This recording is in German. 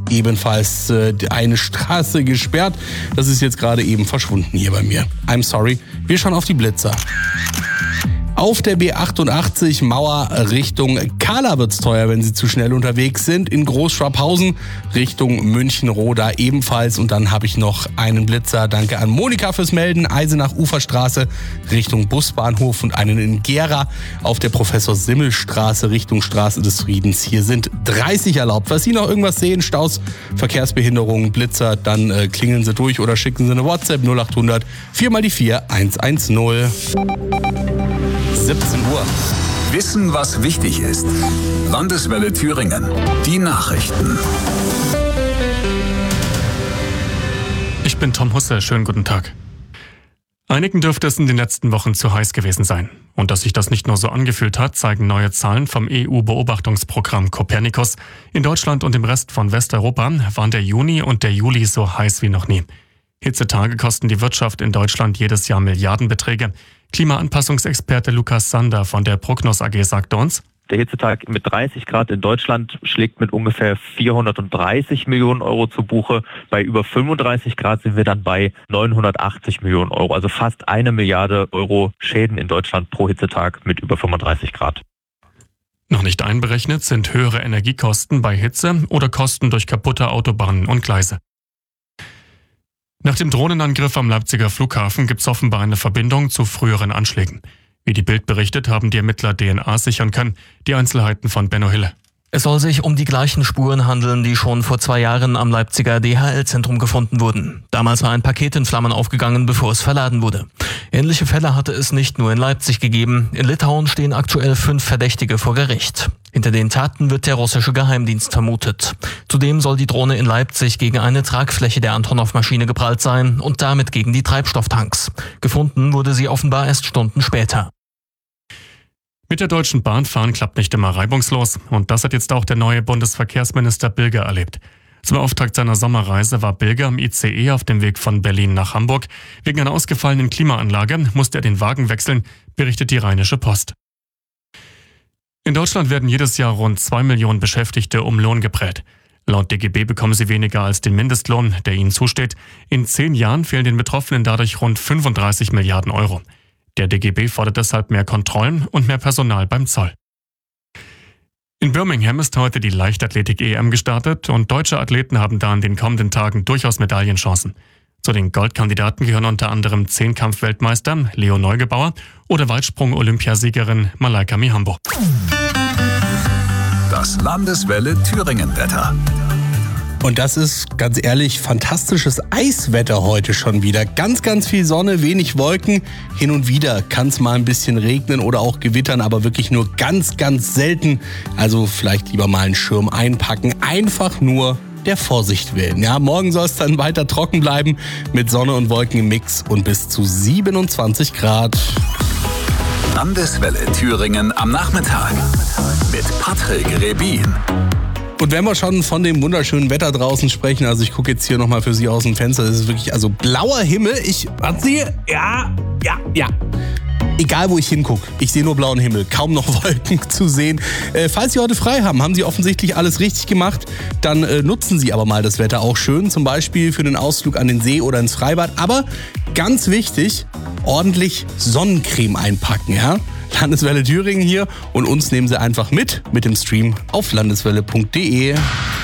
ebenfalls eine Straße gesperrt. Das ist jetzt gerade eben verschwunden hier bei mir. I'm sorry. Wir schauen auf die Blitzer. Auf der B88 Mauer Richtung Kahla wird's teuer, wenn Sie zu schnell unterwegs sind. In Großschwabhausen Richtung München-Roda ebenfalls. Und dann habe ich noch einen Blitzer. Danke an Monika fürs Melden. Eisenach-Uferstraße Richtung Busbahnhof und einen in Gera auf der Professor-Simmel-Straße Richtung Straße des Friedens. Hier sind 30 erlaubt. Falls Sie noch irgendwas sehen, Staus, Verkehrsbehinderungen, Blitzer, dann klingeln Sie durch oder schicken Sie eine WhatsApp 0800 4x4 110. 17 Uhr. Wissen, was wichtig ist. Landeswelle Thüringen. Die Nachrichten. Ich bin Tom Husse. Schönen guten Tag. Einigen dürfte es in den letzten Wochen zu heiß gewesen sein. Und dass sich das nicht nur so angefühlt hat, zeigen neue Zahlen vom EU-Beobachtungsprogramm Copernicus. In Deutschland und im Rest von Westeuropa waren der Juni und der Juli so heiß wie noch nie. Hitzetage kosten die Wirtschaft in Deutschland jedes Jahr Milliardenbeträge. Klimaanpassungsexperte Lukas Sander von der Prognos AG sagte uns: Der Hitzetag mit 30 Grad in Deutschland schlägt mit ungefähr 430 Millionen Euro zu Buche. Bei über 35 Grad sind wir dann bei 980 Millionen Euro. Also fast 1 Milliarde Euro Schäden in Deutschland pro Hitzetag mit über 35 Grad. Noch nicht einberechnet sind höhere Energiekosten bei Hitze oder Kosten durch kaputte Autobahnen und Gleise. Nach dem Drohnenangriff am Leipziger Flughafen gibt es offenbar eine Verbindung zu früheren Anschlägen. Wie die Bild berichtet, haben die Ermittler DNA sichern können. Die Einzelheiten von Benno Hille. Es soll sich um die gleichen Spuren handeln, die schon vor 2 Jahren am Leipziger DHL-Zentrum gefunden wurden. Damals war ein Paket in Flammen aufgegangen, bevor es verladen wurde. Ähnliche Fälle hatte es nicht nur in Leipzig gegeben. In Litauen stehen aktuell 5 Verdächtige vor Gericht. Hinter den Taten wird der russische Geheimdienst vermutet. Zudem soll die Drohne in Leipzig gegen eine Tragfläche der Antonov-Maschine geprallt sein und damit gegen die Treibstofftanks. Gefunden wurde sie offenbar erst Stunden später. Mit der Deutschen Bahn fahren klappt nicht immer reibungslos. Und das hat jetzt auch der neue Bundesverkehrsminister Bilger erlebt. Zum Auftakt seiner Sommerreise war Bilger im ICE auf dem Weg von Berlin nach Hamburg. Wegen einer ausgefallenen Klimaanlage musste er den Wagen wechseln, berichtet die Rheinische Post. In Deutschland werden jedes Jahr rund 2 Millionen Beschäftigte um Lohn geprellt. Laut DGB bekommen sie weniger als den Mindestlohn, der ihnen zusteht. In 10 Jahren fehlen den Betroffenen dadurch rund 35 Milliarden Euro. Der DGB fordert deshalb mehr Kontrollen und mehr Personal beim Zoll. In Birmingham ist heute die Leichtathletik-EM gestartet und deutsche Athleten haben da in den kommenden Tagen durchaus Medaillenchancen. Zu den Goldkandidaten gehören unter anderem Zehnkampf-Weltmeister Leo Neugebauer oder Weitsprung-Olympiasiegerin Malaika Mihambo. Das Landeswelle Thüringen-Wetter. Und das ist, ganz ehrlich, fantastisches Eiswetter heute schon wieder. Ganz, ganz viel Sonne, wenig Wolken. Hin und wieder kann es mal ein bisschen regnen oder auch gewittern, aber wirklich nur ganz, ganz selten. Also vielleicht lieber mal einen Schirm einpacken. Einfach nur der Vorsicht willen. Ja, morgen soll es dann weiter trocken bleiben mit Sonne und Wolken im Mix und bis zu 27 Grad. Landeswelle Thüringen am Nachmittag mit Patrick Rebin. Und wenn wir schon von dem wunderschönen Wetter draußen sprechen, also ich gucke jetzt hier nochmal für Sie aus dem Fenster, das ist wirklich also blauer Himmel. Was sehe? Ja. Egal, wo ich hingucke, ich sehe nur blauen Himmel, kaum noch Wolken zu sehen. Falls Sie heute frei haben, haben Sie offensichtlich alles richtig gemacht. Dann nutzen Sie aber mal das Wetter auch schön, zum Beispiel für den Ausflug an den See oder ins Freibad. Aber ganz wichtig, ordentlich Sonnencreme einpacken, ja? Landeswelle Thüringen hier und uns nehmen Sie einfach mit dem Stream auf landeswelle.de.